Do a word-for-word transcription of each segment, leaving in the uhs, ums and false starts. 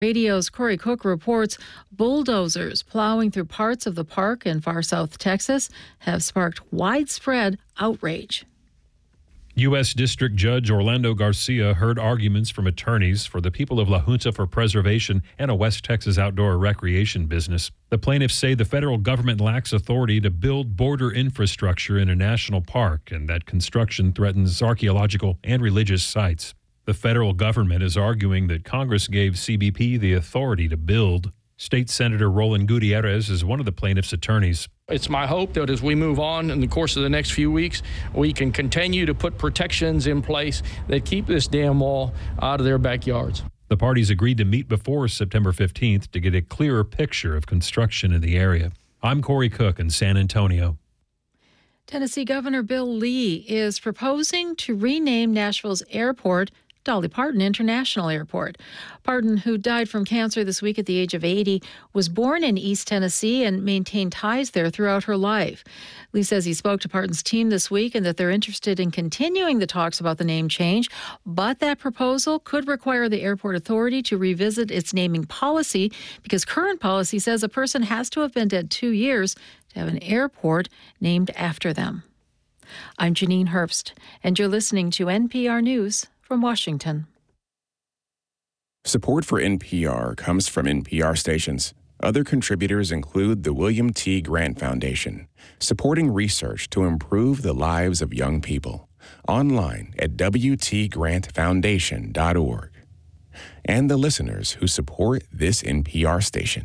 Radio's Corey Cook reports bulldozers plowing through parts of the park in far south Texas have sparked widespread outrage. U S. District Judge Orlando Garcia heard arguments from attorneys for the people of La Junta for Preservation and a West Texas outdoor recreation business. The plaintiffs say the federal government lacks authority to build border infrastructure in a national park and that construction threatens archaeological and religious sites. The federal government is arguing that Congress gave C B P the authority to build. State Senator Roland Gutierrez is one of the plaintiffs' attorneys. It's my hope that as we move on in the course of the next few weeks, we can continue to put protections in place that keep this dam wall out of their backyards. The parties agreed to meet before September fifteenth to get a clearer picture of construction in the area. I'm Corey Cook in San Antonio. Tennessee Governor Bill Lee is proposing to rename Nashville's airport Dolly Parton International Airport. Parton, who died from cancer this week at the age of eighty, was born in East Tennessee and maintained ties there throughout her life. Lee says he spoke to Parton's team this week and that they're interested in continuing the talks about the name change, but that proposal could require the airport authority to revisit its naming policy because current policy says a person has to have been dead two years to have an airport named after them. I'm Janine Herbst, and you're listening to N P R News from Washington. Support for N P R comes from N P R stations. Other contributors include the William T. Grant Foundation, supporting research to improve the lives of young people. Online at w t grant foundation dot org. And the listeners who support this N P R station.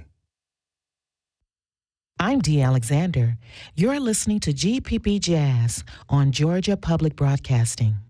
I'm Dee Alexander. You're listening to G P B Jazz on Georgia Public Broadcasting.